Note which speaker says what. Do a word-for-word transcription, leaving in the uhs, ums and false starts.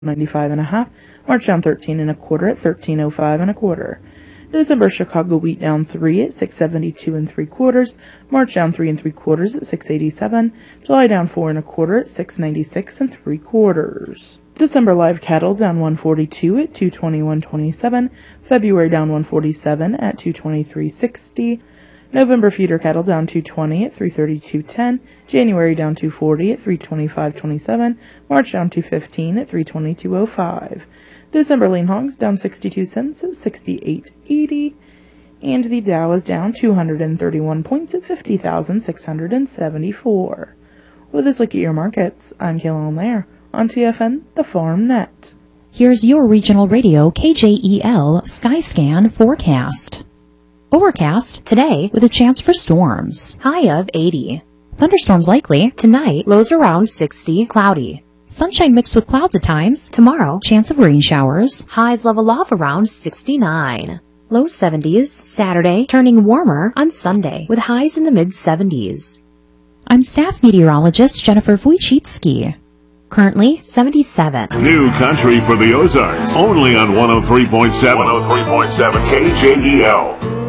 Speaker 1: ninety-five and a half. March down thirteen and a quarter at thirteen oh five and a quarter. December Chicago wheat down three at six seventy-two and three quarters. March down three and three quarters at six eighty-seven. July down four and a quarter at six ninety-six and three quarters. December live cattle down one forty-two at two twenty-one twenty-seven. February down one forty-seven at two twenty-three sixty. November feeder cattle down two twenty at three thirty-two ten. January down two forty at three twenty-five twenty-seven. March down two fifteen at three twenty-two oh five. December lean hogs down sixty-two cents at sixty-eight eighty. And the Dow is down two hundred thirty-one points at fifty thousand six hundred seventy-four. With this look at your markets, I'm Kayla Lair on T F N, the Farm Net.
Speaker 2: Here's your regional radio K J E L Skyscan forecast. Overcast today with a chance for storms. High of eighty. Thunderstorms likely. Tonight, lows around sixty. Cloudy. Sunshine mixed with clouds at times. Tomorrow, chance of rain showers. Highs level off around sixty-nine. Low seventies. Saturday, turning warmer on Sunday with highs in the mid seventies. I'm staff meteorologist Jennifer Wojcicki. Currently seventy-seven.
Speaker 3: New country for the Ozarks. Only on one oh three point seven. one oh three point seven K J E L.